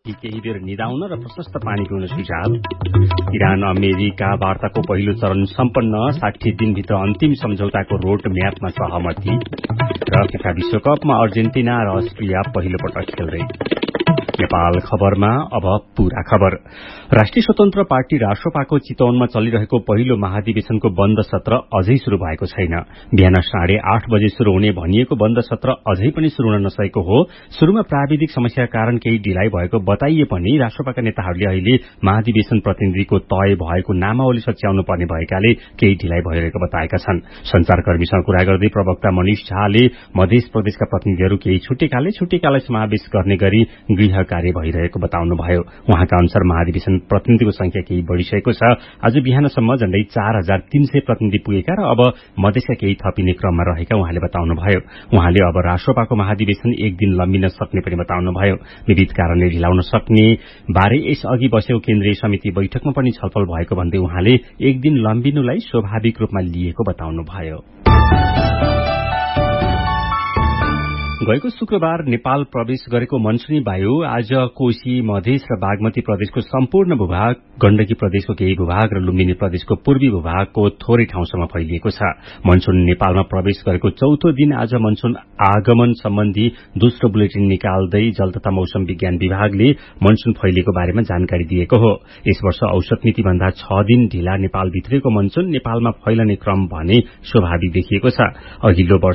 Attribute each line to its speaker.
Speaker 1: केही बेर निदाउन र प्रशस्त पानी पिउन सुझाव। इरान अमेरिका वार्ताको पहिलो चरण सम्पन्न, 60 दिनभित्र अन्तिम सम्झौताको रोड म्यापमा सहमति। र फिफा विश्वकपमा अर्जेन्टिना र अस्ट्रेलिया पहिलो पटक खेल्दै। नेपाल खबरमा अब पूरा खबर। राष्ट्रिय स्वतन्त्र पार्टी रासोपाको चितवनमा चलिरहेको पहिलो महाधिवेशनको बन्द सत्र अझै शुरू भएको छैन। बिहान 8:30 बजे शुरू हुने भनिएको बन्द सत्र अझै पनि शुरू हुन नसकेको हो। शुरूमा प्राविधिक समस्या कारण केही ढिलाइ भएको बताइए पनि रासोपाका नेताहरूले अहिले महाधिवेशन प्रतिनिधिको तय भएको नामावली सच्याउनु पर्ने भएकाले केही ढिलाइ भइरहेको बताएका छन्। संचारकर्मीसँग कुरा गर्दै प्रवक्ता मनिष झाले मध्य प्रदेशका प्रतिनिधिहरू केही छुटेकालाई समावेश गर्ने गरी गृह कार्य भइरहेको बताउनुभयो। उहाँका अनुसार महाधिवेशन प्रतिनिधिको संख्या केही बढ़िसकेको छ। आज बिहानसम्म झण्डै 4300 प्रतिनिधि पुगेका र अब मधेसका केही थपिने क्रममा रहेका उहाँले बताउनुभयो। उहाँले अब रासोपाको महाधिवेशन एक दिन लम्बिन सक्ने पनि बताउनुभयो। विविध कारणले ढिलाउन सक्ने बारे यसअघि बसेको केन्द्रीय समिति बैठकमा पनि छलफल भएको भन्दै उहाँले एक दिन लम्बिनुलाई स्वाभाविक रूपमा लिएको बताउनुभयो। गएको शुक्रबार नेपाल प्रवेश गरेको मनसुनी वायु आज कोशी, मधेस र बागमती प्रदेशको सम्पूर्ण भूभाग, गण्डकी प्रदेशको केही भूभाग र लुम्बिनी प्रदेशको पूर्वी भूभागको थोरै ठाउँसम्म फैलिएको छ। मनसुन नेपालमा प्रवेश गरेको चौथो दिन आज मनसुन आगमन सम्बन्धी दोस्रो बुलेटिन निकाल्दै जल तथा मौसम विज्ञान विभागले मनसुन फैलिएको बारेमा जानकारी दिएको हो। यस वर्ष औसत मिति भन्दा 6 दिन ढिला नेपालभित्रको मनसुन नेपालमा फैलने क्रम भने स्वाभाविक देखिएको छ। अघिल्लो वर्ष